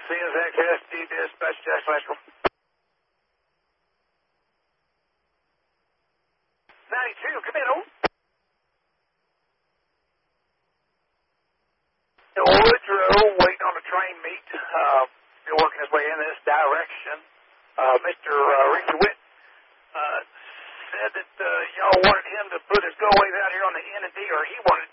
CSX SD dispatch Jack Glasgow. 92, come in, over. Woodrow waiting on a train meet. Still working his way in this direction. Mr. Ricky Witt said that y'all wanted him to put his go-aways out here on the N and D, or he wanted